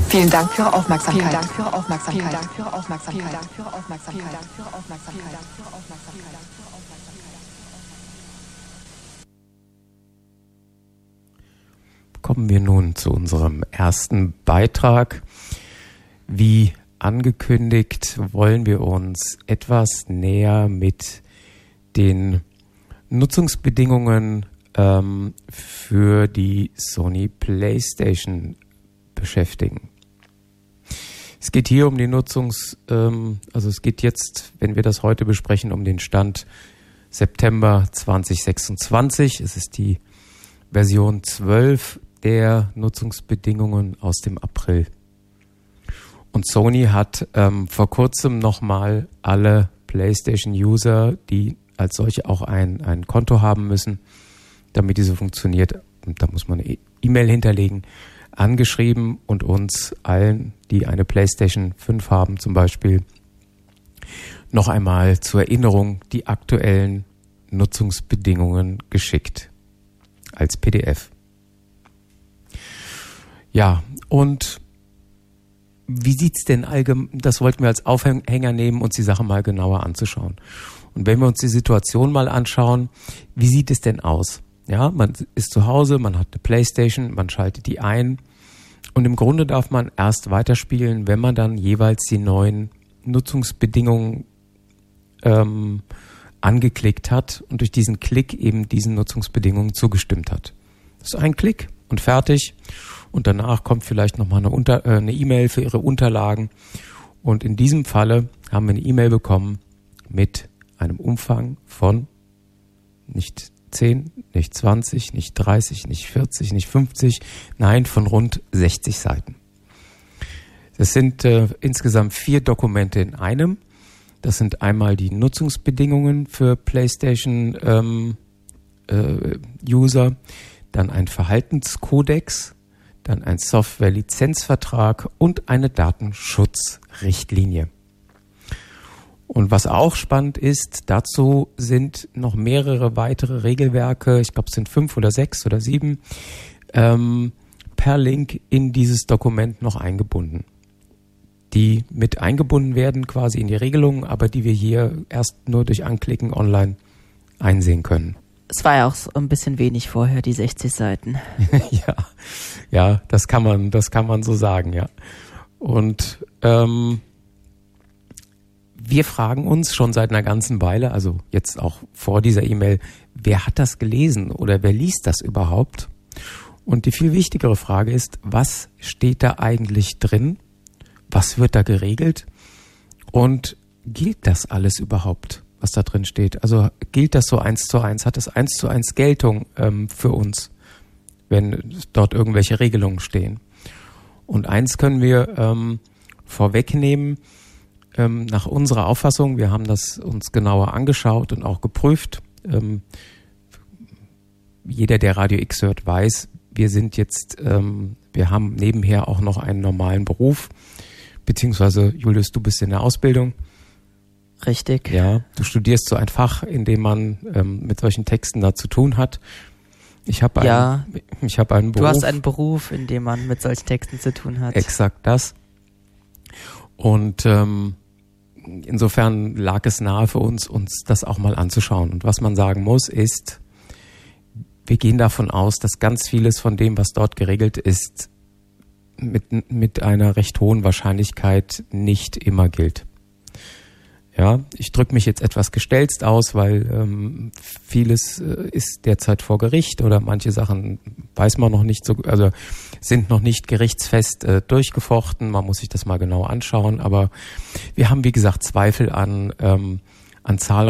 Vielen Dank für Ihre Aufmerksamkeit. Vielen Dank für Ihre Aufmerksamkeit. Vielen Dank für Ihre Aufmerksamkeit. Vielen Dank für Ihre Aufmerksamkeit. Vielen Dank für Ihre Aufmerksamkeit. Kommen wir nun zu unserem ersten Beitrag. Wie angekündigt, wollen wir uns etwas näher mit den Nutzungsbedingungen für die Sony PlayStation beschäftigen. Es geht hier um die also es geht jetzt, wenn wir das heute besprechen, um den Stand September 2026. Es ist die Version 12 der Nutzungsbedingungen aus dem April. Und Sony hat vor kurzem nochmal alle PlayStation-User, die als solche auch ein Konto haben müssen, damit diese funktioniert, und da muss man eine E-Mail hinterlegen, angeschrieben und uns allen, die eine PlayStation 5 haben zum Beispiel, noch einmal zur Erinnerung die aktuellen Nutzungsbedingungen geschickt als PDF. Ja, und wie sieht's denn allgemein, das wollten wir als Aufhänger nehmen, uns die Sache mal genauer anzuschauen. Und wenn wir uns die Situation mal anschauen, wie sieht es denn aus? Ja, man ist zu Hause, man hat eine PlayStation, man schaltet die ein und im Grunde darf man erst weiterspielen, wenn man dann jeweils die neuen Nutzungsbedingungen angeklickt hat und durch diesen Klick eben diesen Nutzungsbedingungen zugestimmt hat. Das ist ein Klick und fertig. Und danach kommt vielleicht nochmal eine E-Mail für Ihre Unterlagen. Und in diesem Falle haben wir eine E-Mail bekommen mit einem Umfang von nicht 10, nicht 20, nicht 30, nicht 40, nicht 50, nein, von rund 60 Seiten. Das sind insgesamt 4 Dokumente in einem. Das sind einmal die Nutzungsbedingungen für PlayStation User, dann ein Verhaltenskodex, dann ein Software-Lizenzvertrag und eine Datenschutzrichtlinie. Und was auch spannend ist, dazu sind noch mehrere weitere Regelwerke, ich glaube es sind 5 oder 6 oder 7, per Link in dieses Dokument noch eingebunden. Die mit eingebunden werden quasi in die Regelungen, aber die wir hier erst nur durch Anklicken online einsehen können. Es war ja auch so ein bisschen wenig vorher, die 60 Seiten. Ja, das kann man so sagen, ja. Und wir fragen uns schon seit einer ganzen Weile, also jetzt auch vor dieser E-Mail, wer hat das gelesen oder wer liest das überhaupt? Und die viel wichtigere Frage ist, was steht da eigentlich drin? Was wird da geregelt? Und gilt das alles überhaupt, was da drin steht? Also gilt das so 1:1? Hat das 1:1 Geltung für uns, wenn dort irgendwelche Regelungen stehen? Und eins können wir vorwegnehmen, nach unserer Auffassung, wir haben das uns genauer angeschaut und auch geprüft. Jeder, der Radio X hört, weiß, wir haben nebenher auch noch einen normalen Beruf, beziehungsweise Julius, du bist in der Ausbildung. Richtig. Ja, du studierst so ein Fach, in dem man mit solchen Texten da zu tun hat. Ich habe einen Beruf. Du hast einen Beruf, in dem man mit solchen Texten zu tun hat. Exakt das. Und insofern lag es nahe für uns das auch mal anzuschauen. Und was man sagen muss, ist, wir gehen davon aus, dass ganz vieles von dem, was dort geregelt ist, mit einer recht hohen Wahrscheinlichkeit nicht immer gilt. Ja, ich drücke mich jetzt etwas gestelzt aus, weil vieles ist derzeit vor Gericht oder manche Sachen weiß man noch nicht so, also sind noch nicht gerichtsfest durchgefochten. Man muss sich das mal genau anschauen. Aber wir haben, wie gesagt, Zweifel an zahlreichen